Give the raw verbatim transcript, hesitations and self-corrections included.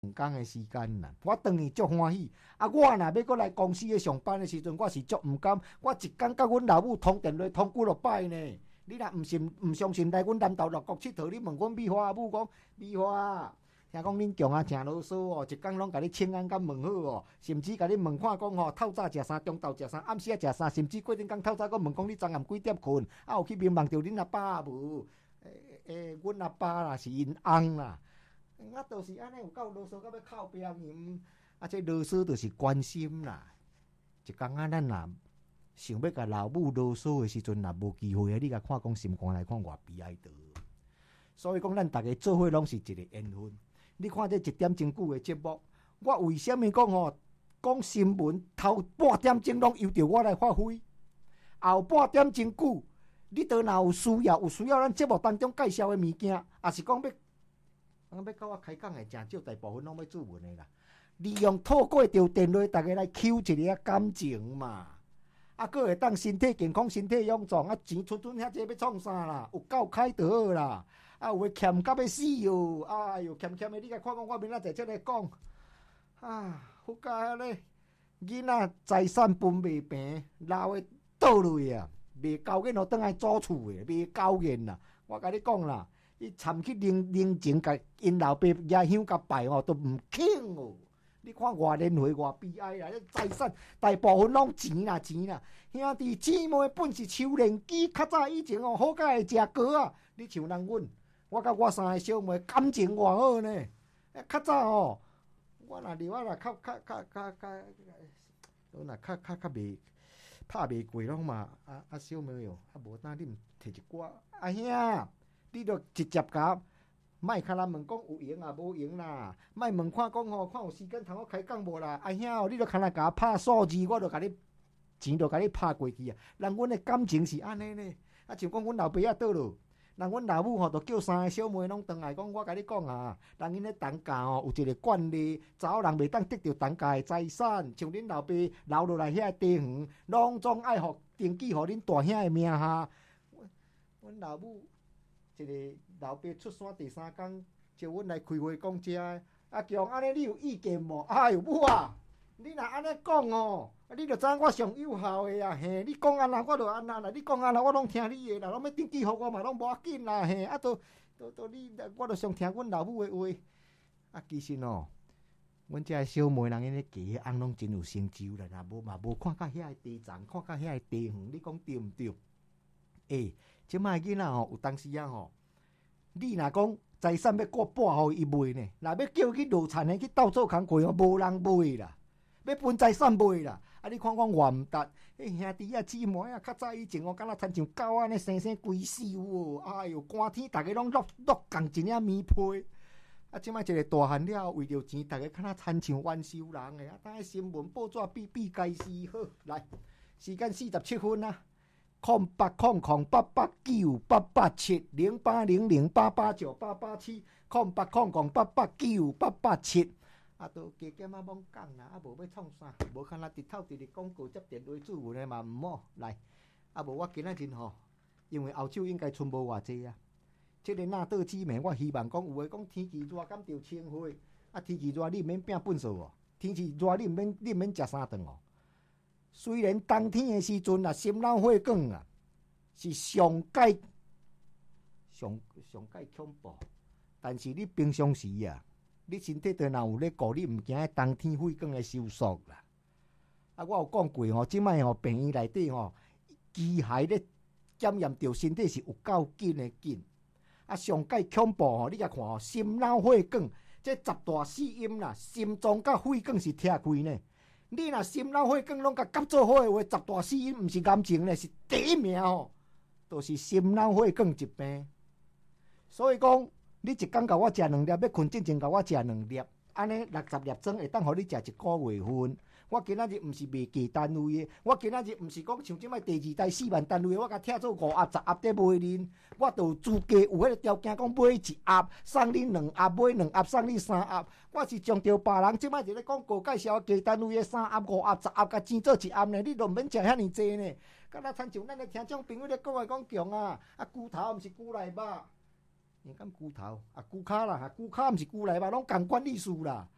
两工的时间啦，我当然足欢喜。啊，我若要过来公司咧上班的时阵，我是足毋甘。我一工甲阮老母通电话通几落摆呢？你若毋信毋相信，来阮南投乐国佚佗，你问阮美花母讲，美花，听讲恁强啊诚啰嗦哦，一工拢甲你请安甲问好哦，甚至甲你问看讲吼，透早食啥，中昼食啥，暗时啊食啥，甚至过阵工透早佫问讲你昨暗几点困，啊有去眠梦着恁阿爸无？诶诶，阮阿爸啦是因翁啦，啊都是安尼有够啰嗦，到要靠边呢。啊，这啰嗦就是关心啦。一工啊，咱若想要甲老母啰嗦的时阵，若无机会啊，你甲看讲心肝来看偌悲哀的。所以讲，咱大家做伙拢是一个缘分。你看这一点钟久的节目，我为什么讲吼？讲新闻头半点钟拢由着我来发挥，后半点钟久，你倒若有需要，有需要咱节目当中介绍的物件，也是讲要，要甲我开讲的真少，大部分拢要注文的啦。利用透过着电话，大家来 Q 一个感情嘛。啊，佫会当身体健康、身体勇壮，啊，钱存存遐济要创啥啦？有够开就好啦。啊，有诶欠甲要死哟！哎哟，欠欠诶，你甲看讲，我明仔载则来讲。啊，好佳咧！囡仔财产分袂平，老诶倒落啊，袂交瘾哦，倒来祖厝诶，袂交瘾啦。我甲你讲啦，伊参去零零钱，甲因老爸野香甲拜哦，都毋肯哦。你看偌年岁偌悲哀啦！财产大部分拢钱啦钱啦，兄弟姊妹本是抽连机，较早以前哦，好甲会食糕啊！你像人阮，我甲我三个小妹感情偌好呢。较早哦，我若离我若较较较较较，我若较较较袂拍袂过拢嘛。啊啊小妹哟，啊无当你毋摕一寡啊兄，你著直接甲。莫卡咱问讲有闲啊，无闲啦。莫问看讲吼，看有时间通我开讲无啦。啊兄哦，你著看来甲我拍数字，我著甲你钱著甲你拍过去啊。人阮的感情是安尼呢。啊，像讲阮老爸仔倒落，人阮老母吼，著叫三个小妹拢转来讲，我甲你讲啊，人因咧当家吼有一个惯例，查某人袂当得到当家的财产，像恁老爸留落来遐地方，拢总爱互登记互恁大兄的名下。阮老母。一个老爸出山第三天，招阮来开会讲遮个。啊强，安尼你有意见无？哎呦母啊，你若安尼讲哦，你著知影我上有效的啊嘿！你讲安那，我著安那啦；你讲安那，我拢听你的啦。拢要登记互我嘛，拢无要紧啦嘿！啊，都都都你，我著上听阮老母的话。啊，其实哦，阮遮小妹人因咧嫁翁拢真有成就啦，若无嘛无看到遐个地藏，看到遐个地方，你讲对毋对？诶，即摆囡仔吼，有当时啊吼，你若讲财产要过半互伊卖呢，若要叫去落田的去斗做工课，无人卖啦，要分财产卖啦。啊，你看看偌毋值，迄兄弟啊姊妹啊，较早以前哦，敢若亲像狗安尼生生规收哦，哎哟，寒天逐个拢落落共一领棉被。啊，即摆一个大汉了，为着钱，逐个敢若亲像冤仇人诶。啊，当个新闻报纸比比该死好，来，时间四十七分啊。空八空空八八九八八七零八零零八八九八八七空八空空八八九八八七，啊，都加减啊，罔讲啦，啊，无要创啥，无看啦，直透直直广告接电话主文的嘛毋好来，啊，无我今仔日吼，因为后手应该剩无偌济啊。这个纳豆姊妹，我希望讲有诶讲天气热，敢着清火，啊，天气热你毋免拼粪扫哦，天气热你毋免你毋免食三顿哦。虽然冬天的时阵啊，心脑血管啊是上界上上界恐怖，但是你平常时啊，你身体都若有咧顾，你毋惊冬天血管的收缩啦。啊，我有讲过吼，即摆吼病院内底吼，机械咧检验着身体是有够紧的紧。啊，上界恐怖吼，你甲看吼，心脑血管这十大死因啦，心脏甲血管是拆开呢。你若心脑血管拢甲夹做好诶话，十大死因毋是癌症咧，是第一名吼，都是心脑血管疾病。所以讲，你一工甲我食两粒，要困之前甲我食两粒，安尼六十粒装会当互你食一个月份。我今仔日毋是卖价单位诶，我今仔日毋是讲像即摆第二代四万单位，我甲拆做五盒、十盒在卖恁，我都有资格有迄个条件讲买一盒送恁两盒，买两盒送你三盒。我是将着别人即摆伫咧广告介绍价单位诶三盒、五盒、十盒，甲钱做一盒呢，你都毋免食遐尼济呢。敢若亲像咱诶听众朋友咧讲诶讲强啊，啊骨头毋是骨内肉，你敢骨头啊骨骹啦，啊骨骹毋是骨内肉，拢共管理数啦。